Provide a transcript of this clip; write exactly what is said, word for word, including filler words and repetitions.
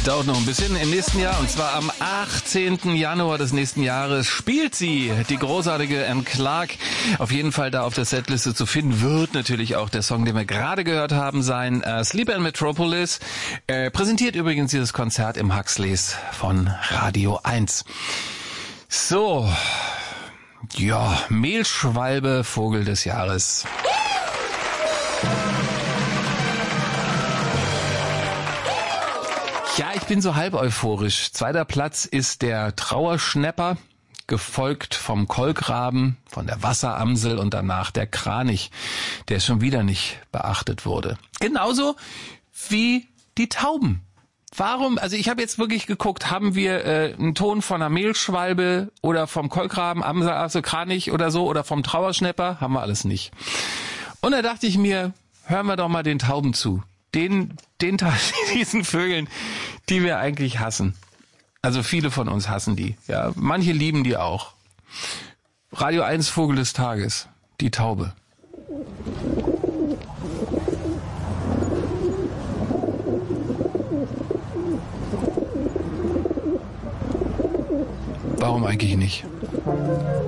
Dauert noch ein bisschen. Im nächsten Jahr, und zwar am achtzehnten Januar des nächsten Jahres, spielt sie, die großartige Anne Clark. Auf jeden Fall da auf der Setliste zu finden wird natürlich auch der Song, den wir gerade gehört haben, sein äh, Sleep in Metropolis. Äh, präsentiert übrigens dieses Konzert im Huxleys von Radio eins. So, ja, Mehlschwalbe, Vogel des Jahres. Ja, ich bin so halb euphorisch. Zweiter Platz ist der Trauerschnäpper, gefolgt vom Kolkraben, von der Wasseramsel und danach der Kranich, der schon wieder nicht beachtet wurde. Genauso wie die Tauben. Warum, also ich habe jetzt wirklich geguckt, haben wir äh, einen Ton von einer Mehlschwalbe oder vom Kolkraben, Amsel, also Kranich oder so oder vom Trauerschnäpper? Haben wir alles nicht. Und da dachte ich mir, hören wir doch mal den Tauben zu. Den, den diesen Vögeln, die wir eigentlich hassen. Also viele von uns hassen die. Ja, manche lieben die auch. Radio eins Vogel des Tages, die Taube. Warum eigentlich nicht?